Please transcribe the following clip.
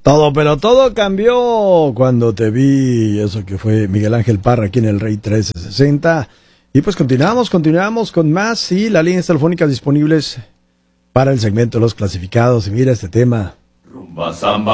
Todo, pero todo cambió cuando te vi, eso que fue Miguel Ángel Parra aquí en el Rey 1360. Y pues continuamos con más y las líneas telefónicas disponibles para el segmento de los clasificados. Y mira este tema. Rumba, samba.